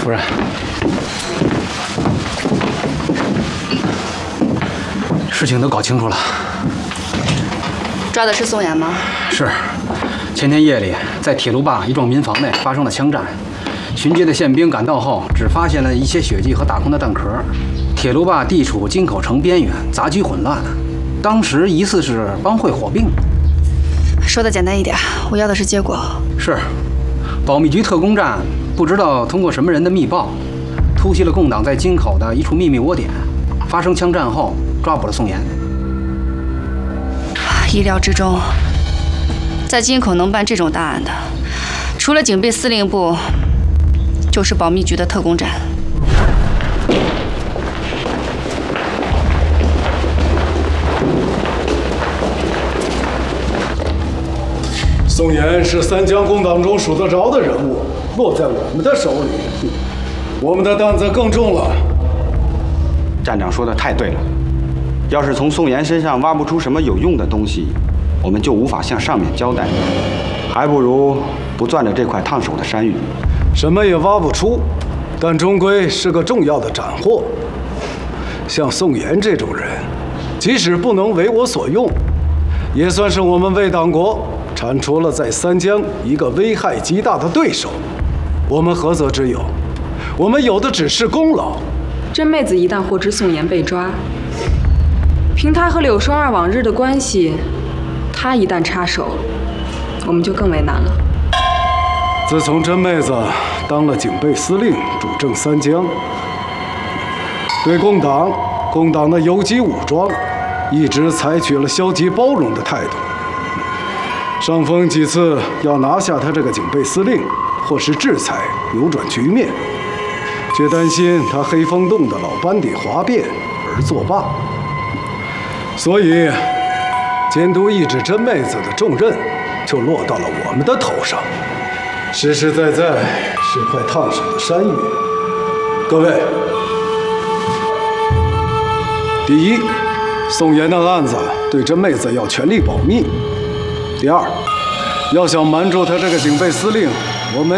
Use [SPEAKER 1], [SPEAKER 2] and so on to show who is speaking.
[SPEAKER 1] 主任。事情都搞清楚了。
[SPEAKER 2] 抓的是宋岩吗？
[SPEAKER 1] 是。前天夜里，在铁路坝一幢民房内发生了枪战。巡街的宪兵赶到后，只发现了一些血迹和打空的弹壳。铁路坝地处金口城边缘，杂居混乱。当时疑似是帮会火并。
[SPEAKER 2] 说的简单一点，我要的是结果。
[SPEAKER 1] 是。保密局特工站不知道通过什么人的密报，突袭了共党在金口的一处秘密窝点。发生枪战后，抓捕了宋岩。
[SPEAKER 2] 意料之中，在金口能办这种大案的，除了警备司令部，就是保密局的特工站。
[SPEAKER 3] 宋岩是三江工党中数得着的人物，落在我们的手里，我们的担子更重了。
[SPEAKER 4] 站长说的太对了，要是从宋岩身上挖不出什么有用的东西，我们就无法向上面交代，还不如不攥着这块烫手的山芋。
[SPEAKER 3] 什么也挖不出，但终归是个重要的斩获。像宋岩这种人，即使不能为我所用，也算是我们为党国铲除了在三江一个危害极大的对手。我们何责之有？我们有的只是功劳。
[SPEAKER 5] 真妹子一旦获知宋岩被抓，凭她和柳双儿往日的关系，她一旦插手，我们就更为难了。
[SPEAKER 3] 自从真妹子当了警备司令，主政三江，对共党的游击武装，一直采取了消极包容的态度。上峰几次要拿下他这个警备司令，或是制裁扭转局面，却担心他黑风洞的老班底哗变而作罢，所以监督抑制真妹子的重任就落到了我们的头上，实实在在是块烫手的山芋。各位，第一，宋岩的案子对真妹子要全力保密；第二，要想瞒住他这个警备司令，我们